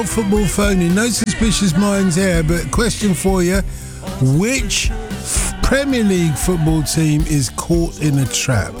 Football phoning, no suspicious minds here, but question for you: which Premier League football team is caught in a trap?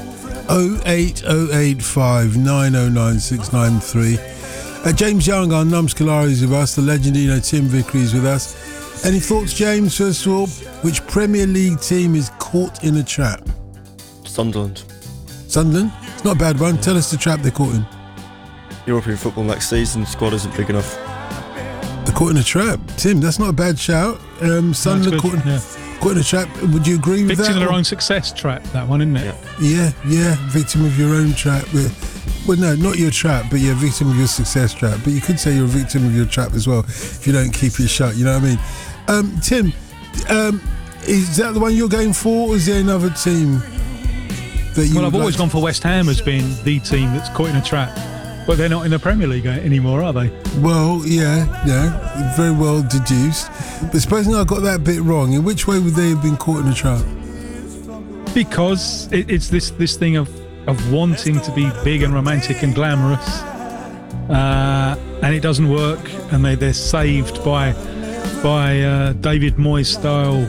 08085 909 693. James Young, our Nums Kalari is with us. The legend, Tim Vickery is with us. Any thoughts, James? First of all, which Premier League team is caught in a trap? Sunderland. Sunderland? It's not a bad one. Tell us the trap they're caught in. European football next season, squad isn't big enough. They're caught in a trap. Tim, that's not a bad shout. Sunderland caught in a trap. Would you agree with that? Victim of their own success trap, that one, isn't it? Yeah. Victim of your own trap. Well, no, not your trap, but you're a victim of your success trap. But you could say you're a victim of your trap as well if you don't keep it shut. You know what I mean? Tim, is that the one you're going for, or is there another team that you? Well, I've always gone for West Ham as being the team that's caught in a trap, but they're not in the Premier League anymore, are they? Well, yeah, very well deduced. But supposing I got that bit wrong, in which way would they have been caught in a trap? Because it's this thing of wanting to be big and romantic and glamorous, and it doesn't work, and they're saved by David Moyes style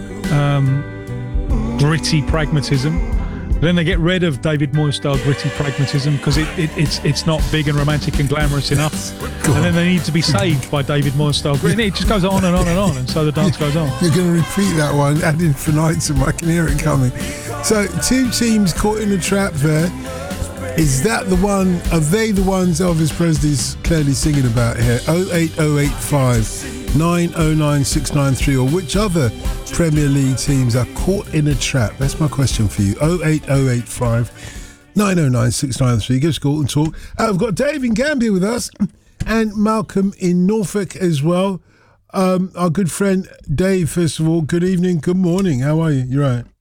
gritty pragmatism. Then they get rid of David Moyes style gritty pragmatism because it's not big and romantic and glamorous enough. And then they need to be saved by David Moyes style gritty. It just goes on and on and on, and so the dance goes on. You're going to repeat that one ad infinitum. I can hear it coming. So 2 teams caught in a trap there. Is that the one? Are they the ones Elvis Presley's clearly singing about here? 08085 909 693, or which other Premier League teams are caught in a trap? That's my question for you. 08085 909 693. Give us a call and talk. I've got Dave in Gambia with us and Malcolm in Norfolk as well. Our good friend Dave, first of all, good evening, good morning. How are you? You're right.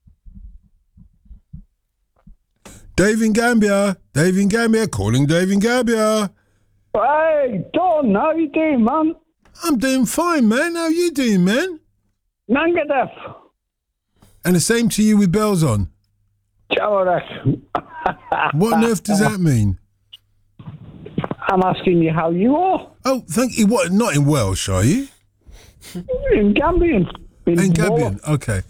Dave in Gambia, calling Dave in Gambia. Hey, Don, how you doing, man? I'm doing fine, man. How you doing, man? Nangadef. And the same to you with bells on. Chawarek. What on earth does that mean? I'm asking you how you are. Oh, thank you. What? Not in Welsh, are you? In Gambian. In Gambian, okay.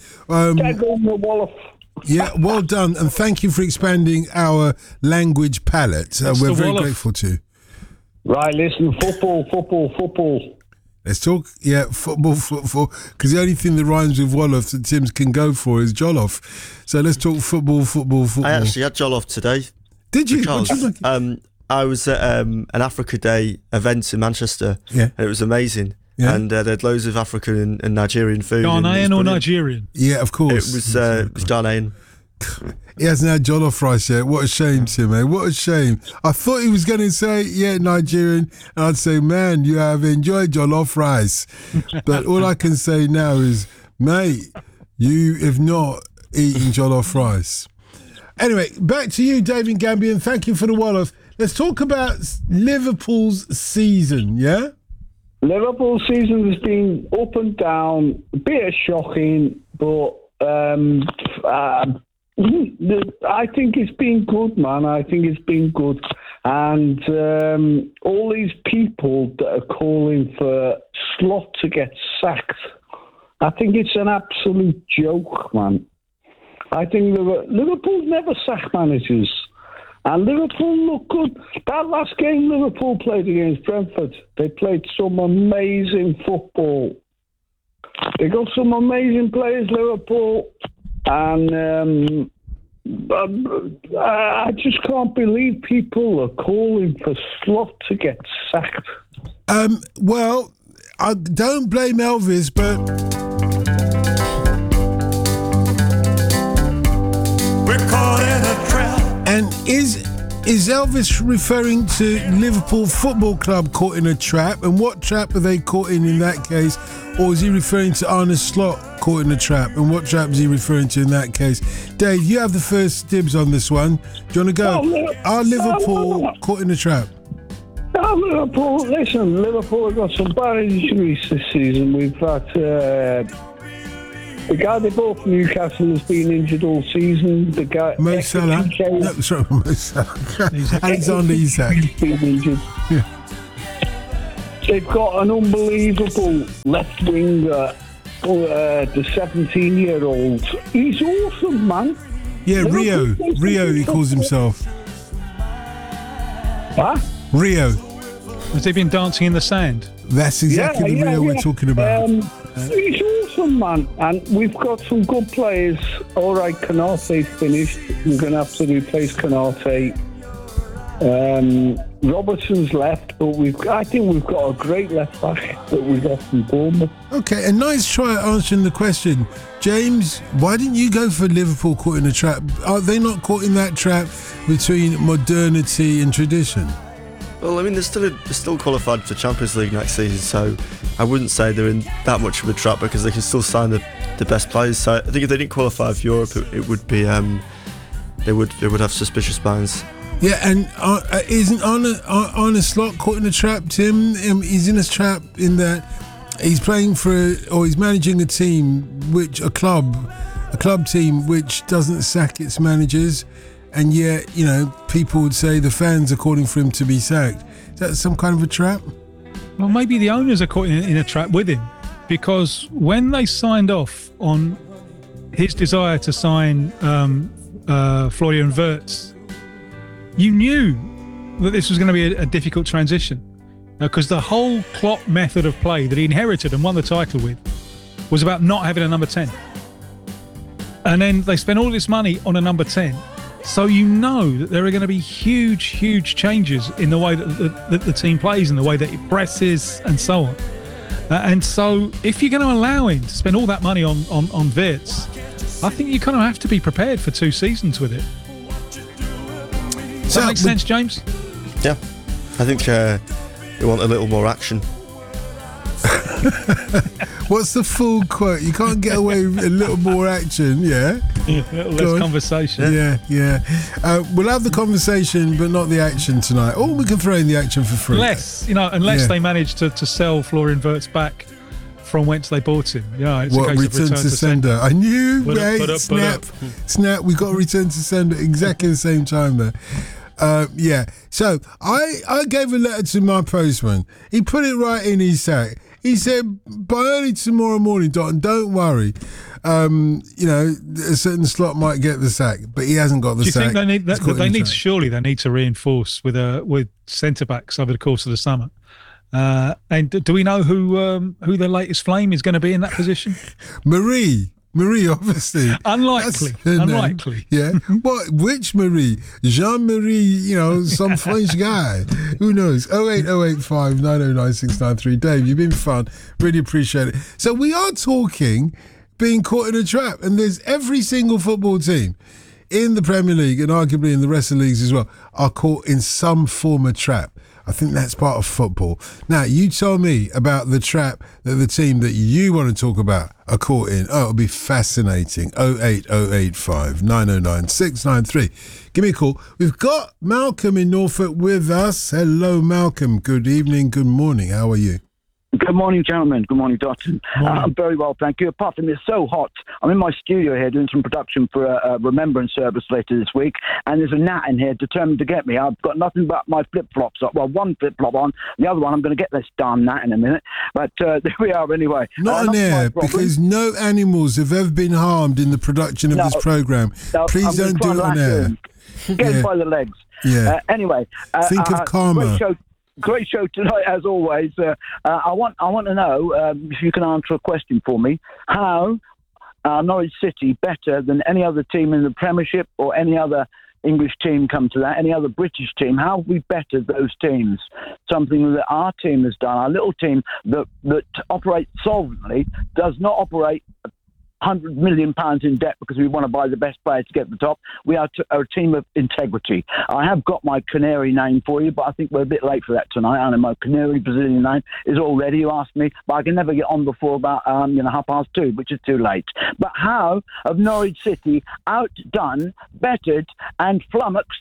Yeah, well done, and thank you for expanding our language palette. We're very grateful to you. Right, listen, football. Let's talk, football, because the only thing that rhymes with Wolof that Tim's can go for is Jollof. So let's talk football. I actually had Jollof today. Did you? Because, I was at an Africa Day event in Manchester, and it was amazing. Yeah. And they had loads of African and Nigerian food. Ghanaian or Nigerian? Yeah, of course. It was Ghanaian. He hasn't had jollof rice yet. What a shame, Tim, eh? What a shame. I thought he was going to say, Nigerian. And I'd say, man, you have enjoyed jollof rice. But all I can say now is, mate, you have not eaten jollof rice. Anyway, back to you, David Gambian. Thank you for the Wolof. Let's talk about Liverpool's season, yeah? Liverpool season has been up and down, a bit shocking, but I think it's been good, man. I think it's been good. And all these people that are calling for Slot to get sacked, I think it's an absolute joke, man. I think Liverpool never sack managers. And Liverpool look good. That last game Liverpool played against Brentford, they played some amazing football. They got some amazing players, Liverpool. And I just can't believe people are calling for Slot to get sacked. Well, I don't blame Elvis, but... We're caught in a trap. And is Elvis referring to Liverpool Football Club caught in a trap? And what trap are they caught in that case? Or is he referring to Arne Slot caught in a trap? And what trap is he referring to in that case? Dave, you have the first dibs on this one. Do you want to go? Are Liverpool caught in a trap? Liverpool have got some bad injuries this season. We've got... the guy they bought from Newcastle has been injured all season. The guy Mo Salah. No, sorry, Mo Salah. Alexander Isak. He's been injured. Yeah. They've got an unbelievable left winger, the 17-year-old. He's awesome, man. Yeah, Rio, he calls himself. Huh? Rio. Has he been dancing in the sand? That's exactly the Rio we're talking about. He's awesome, man. And we've got some good players. All right, Konate's finished. We're going to have to replace Konate. Robertson's left, but I think we've got a great left back that we got from Bournemouth. Okay, a nice try at answering the question. James, why didn't you go for Liverpool caught in a trap? Are they not caught in that trap between modernity and tradition? Well, I mean, they're still qualified for Champions League next season, so I wouldn't say they're in that much of a trap because they can still sign the best players. So I think if they didn't qualify for Europe, it would be they would have suspicious minds. Yeah, and isn't Arne Slot caught in a trap, Tim? He's in a trap in that he's playing he's managing a club team which doesn't sack its managers, and yet, people would say the fans are calling for him to be sacked. Is that some kind of a trap? Well, maybe the owners are caught in a trap with him, because when they signed off on his desire to sign Florian Wirtz, you knew that this was going to be a difficult transition, because the whole Klopp method of play that he inherited and won the title with was about not having a number 10. And then they spent all this money on a number 10. So you know that there are going to be huge, huge changes in the way that the team plays and the way that it presses and so on. And so if you're going to allow him to spend all that money on Wirtz, I think you kind of have to be prepared for 2 seasons with it. Does that make sense, James? Yeah. I think they want a little more action. What's the full quote? You can't get away with a little more action, yeah? A little less conversation. Yeah. We'll have the conversation, but not the action tonight. Or we can throw in the action for free. Unless they manage to sell Florian Wirtz back from whence they bought him. It's a case return of to sender. I knew, mate. Snap. We got return to sender exactly the same time there. So I gave a letter to my postman. He put it right in his sack. He said, by early tomorrow morning, Dalton, don't worry. A certain slot might get the sack, but he hasn't got the sack. Do you think surely they need to reinforce with centre backs over the course of the summer? And do we know who the latest flame is going to be in that position? Marie, obviously. Unlikely. Yeah. What? Which Marie? Jean-Marie, some French guy. Who knows? 08085 909 693. Dave, you've been fun. Really appreciate it. So we are talking being caught in a trap, and there's every single football team in the Premier League and arguably in the rest of the leagues as well are caught in some form of trap. I think that's part of football. Now, you tell me about the trap that the team that you want to talk about are caught in. Oh, it'll be fascinating. 08085 909 693. Give me a call. We've got Malcolm in Norfolk with us. Hello, Malcolm. Good evening. Good morning. How are you? Good morning, gentlemen. Good morning, Dalton. I'm very well, thank you. Apart from it's so hot, I'm in my studio here doing some production for a remembrance service later this week, and there's a gnat in here determined to get me. I've got nothing but my flip-flops up. Well, one flip-flop on, the other one I'm going to get this darn gnat in a minute. But there we are anyway. Not an air, because no animals have ever been harmed in the production of this programme. Please don't do it on air. Get by the legs. Yeah. Anyway. Think of karma. Great show tonight, as always. I want to know if you can answer a question for me. How are Norwich City better than any other team in the Premiership or any other English team come to that, any other British team? How have we bettered those teams? Something that our team has done. Our little team that operates solvently does not operate £100 million in debt because we want to buy the best player to get to the top. We are a team of integrity. I have got my canary name for you, but I think we're a bit late for that tonight. I know my canary Brazilian name is all ready. You asked me, but I can never get on before about 2:30, which is too late. But how have Norwich City outdone, bettered, and flummoxed